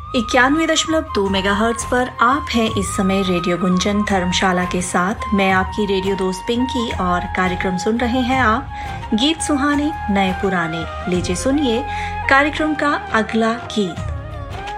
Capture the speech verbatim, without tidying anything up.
इक्यानवे दशमलव दो मेगाहर्ट्ज पर आप हैं इस समय रेडियो गुंजन धर्मशाला के साथ। मैं आपकी रेडियो दोस्त पिंकी और कार्यक्रम सुन रहे हैं आप गीत सुहाने नए पुराने। लीजिए सुनिए कार्यक्रम का अगला गीत।